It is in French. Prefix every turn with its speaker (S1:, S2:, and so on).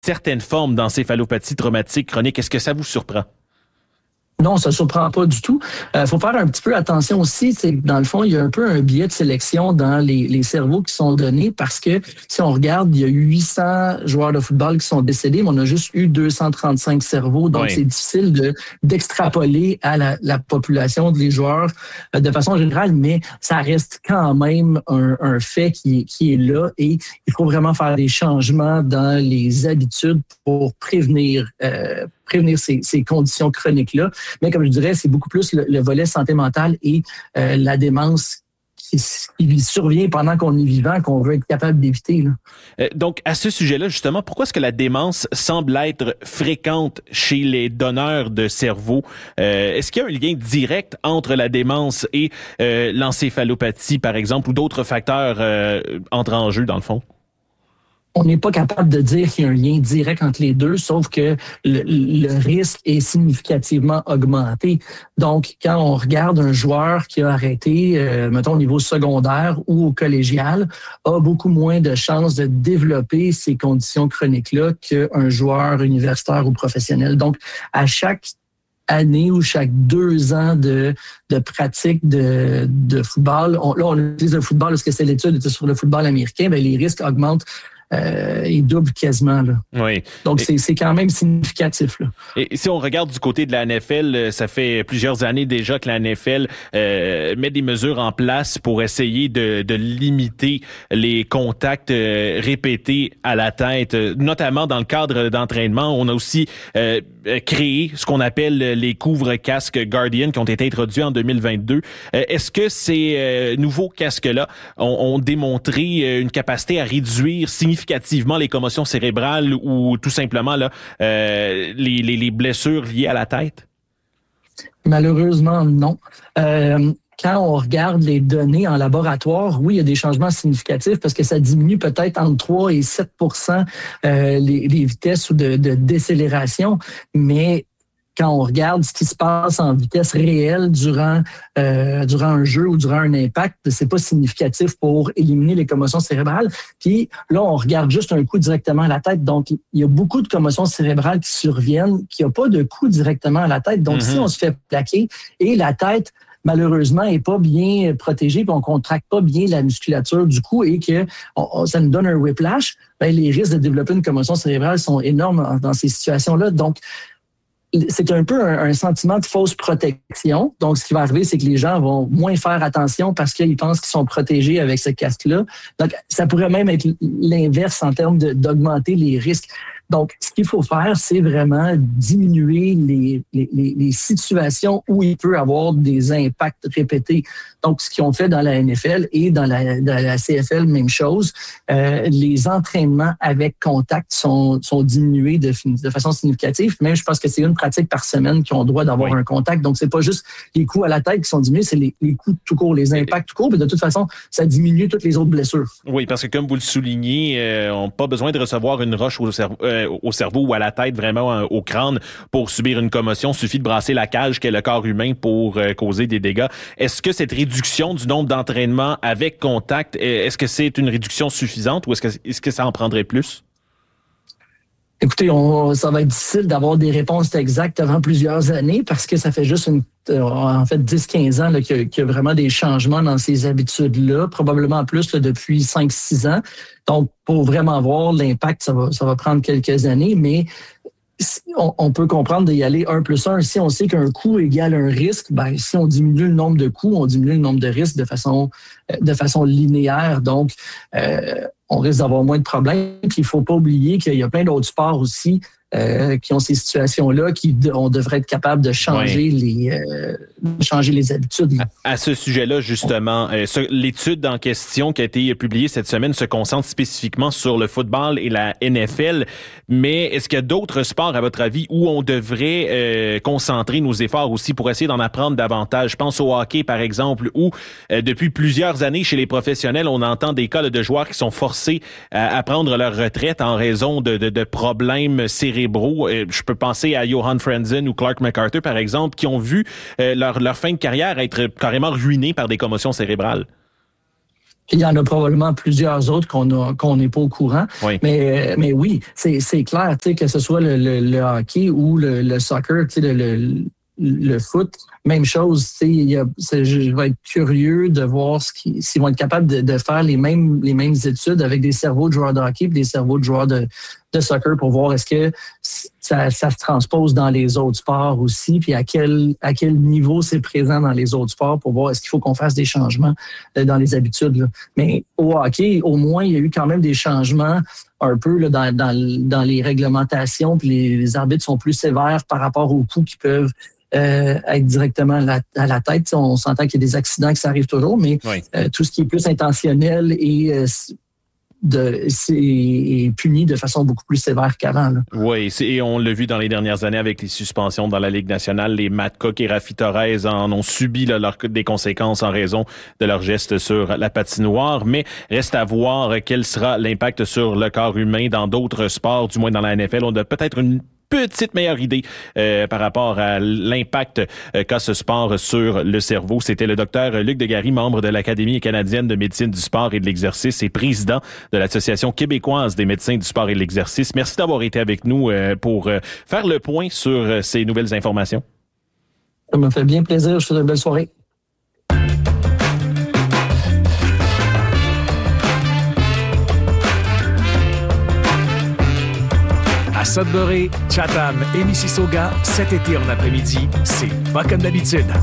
S1: certaines formes d'encéphalopathie traumatique chronique. Est-ce que ça vous surprend?
S2: Non, ça ne surprend pas du tout. Faut faire un petit peu attention aussi, c'est que dans le fond, il y a un peu un biais de sélection dans les cerveaux qui sont donnés parce que si on regarde, il y a eu 800 joueurs de football qui sont décédés, mais on a juste eu 235 cerveaux. Donc, c'est difficile d'extrapoler à la population des joueurs de façon générale, mais ça reste quand même un fait qui est là et il faut vraiment faire des changements dans les habitudes pour prévenir ces conditions chroniques-là. Mais comme je dirais, c'est beaucoup plus le volet santé mentale et la démence qui survient pendant qu'on est vivant, qu'on veut être capable d'éviter.
S1: Donc, à ce sujet-là, justement, pourquoi est-ce que la démence semble être fréquente chez les donneurs de cerveau? Est-ce qu'il y a un lien direct entre la démence et l'encéphalopathie, par exemple, ou d'autres facteurs entrent en jeu, dans le fond?
S2: On n'est pas capable de dire qu'il y a un lien direct entre les deux, sauf que le risque est significativement augmenté. Donc, quand on regarde un joueur qui a arrêté, mettons au niveau secondaire ou au collégial, a beaucoup moins de chances de développer ces conditions chroniques-là qu'un joueur universitaire ou professionnel. Donc, à chaque année ou chaque 2 ans de pratique de football, on utilise le football parce que c'est l'étude sur le football américain, bien, les risques augmentent. Il double quasiment. Là.
S1: Oui.
S2: Donc, c'est quand même significatif. Là.
S1: Et si on regarde du côté de la NFL, ça fait plusieurs années déjà que la NFL met des mesures en place pour essayer de limiter les contacts répétés à la tête, notamment dans le cadre d'entraînement. On a aussi créé ce qu'on appelle les couvre-casques Guardian qui ont été introduits en 2022. Est-ce que ces nouveaux casques-là ont démontré une capacité à réduire significativement les commotions cérébrales ou tout simplement là, les blessures liées à la tête?
S2: Malheureusement, non. Quand on regarde les données en laboratoire, oui, il y a des changements significatifs parce que ça diminue peut-être entre 3 et 7 les vitesses de décélération, mais quand on regarde ce qui se passe en vitesse réelle durant un jeu ou durant un impact, c'est pas significatif pour éliminer les commotions cérébrales. Puis là, on regarde juste un coup directement à la tête. Donc, il y a beaucoup de commotions cérébrales qui surviennent, qui n'ont pas de coup directement à la tête. Donc, si on se fait plaquer et la tête malheureusement, est pas bien protégée, puis on contracte pas bien la musculature du cou et que ça nous donne un whiplash, bien, les risques de développer une commotion cérébrale sont énormes dans ces situations-là. Donc, c'est un peu un sentiment de fausse protection. Donc, ce qui va arriver, c'est que les gens vont moins faire attention parce qu'ils pensent qu'ils sont protégés avec ce casque-là. Donc, ça pourrait même être l'inverse en termes d'augmenter les risques. Donc, ce qu'il faut faire, c'est vraiment diminuer les situations où il peut avoir des impacts répétés. Donc, ce qu'ils ont fait dans la NFL et dans la CFL, même chose. Les entraînements avec contact sont diminués de façon significative. Même, je pense que c'est une pratique par semaine qui ont le droit d'avoir un contact. Donc, c'est pas juste les coups à la tête qui sont diminués, c'est les coups tout court, les impacts tout court. Mais de toute façon, ça diminue toutes les autres blessures.
S1: Oui, parce que comme vous le soulignez, on n'a pas besoin de recevoir une roche au cerveau ou à la tête, vraiment au crâne, pour subir une commotion. Il suffit de brasser la cage qu'est le corps humain pour causer des dégâts. Est-ce que cette réduction du nombre d'entraînements avec contact, est-ce que c'est une réduction suffisante ou est-ce que ça en prendrait plus?
S2: Écoutez, ça va être difficile d'avoir des réponses exactes avant plusieurs années parce que ça fait juste 10-15 ans là, qu'il y a vraiment des changements dans ces habitudes-là, probablement plus là, depuis 5-6 ans. Donc, pour vraiment voir l'impact, ça va prendre quelques années, mais on peut comprendre d'y aller 1+1. Si on sait qu'un coût égale un risque, ben, si on diminue le nombre de coûts, on diminue le nombre de risques de façon linéaire. Donc, on risque d'avoir moins de problèmes. Puis, il ne faut pas oublier qu'il y a plein d'autres sports aussi qui ont ces situations-là, on devrait être capable de changer les habitudes.
S1: À ce sujet-là, justement, l'étude en question qui a été publiée cette semaine se concentre spécifiquement sur le football et la NFL, mais est-ce qu'il y a d'autres sports, à votre avis, où on devrait concentrer nos efforts aussi pour essayer d'en apprendre davantage? Je pense au hockey, par exemple, où depuis plusieurs années, chez les professionnels, on entend des cas de joueurs qui sont forcés à prendre leur retraite en raison de problèmes cérébraux. Je peux penser à Johan Franzen ou Clark MacArthur, par exemple, qui ont vu leur fin de carrière être carrément ruinée par des commotions cérébrales.
S2: Puis il y en a probablement plusieurs autres qu'on n'est pas au courant.
S1: Oui.
S2: Mais oui, c'est clair, que ce soit le hockey ou le soccer, le foot, même chose. Je vais être curieux de voir s'ils vont être capables de faire les mêmes études avec des cerveaux de joueurs de hockey et des cerveaux de joueurs de soccer pour voir est-ce que ça se transpose dans les autres sports aussi, puis à quel niveau c'est présent dans les autres sports pour voir est-ce qu'il faut qu'on fasse des changements dans les habitudes. Là. Mais au hockey, au moins, il y a eu quand même des changements un peu là, dans les réglementations, puis les arbitres sont plus sévères par rapport aux coups qui peuvent être directement à la tête. T'sais, on s'entend qu'il y a des accidents, que ça arrive toujours, mais
S1: oui.
S2: Tout ce qui est plus intentionnel c'est puni de façon beaucoup plus sévère qu'avant. Là.
S1: Oui, et on l'a vu dans les dernières années avec les suspensions dans la Ligue nationale. Les Matt Cook et Raffi Torres en ont subi des conséquences en raison de leurs gestes sur la patinoire. Mais reste à voir quel sera l'impact sur le corps humain dans d'autres sports, du moins dans la NFL. On a peut-être une petite meilleure idée par rapport à l'impact qu'a ce sport sur le cerveau. C'était le docteur Luc Degary, membre de l'Académie canadienne de médecine du sport et de l'exercice et président de l'Association québécoise des médecins du sport et de l'exercice. Merci d'avoir été avec nous pour faire le point sur ces nouvelles informations.
S2: Ça m'a fait bien plaisir. Je vous souhaite une belle soirée.
S3: À Sudbury, Chatham et Mississauga, cet été en après-midi, c'est pas comme d'habitude.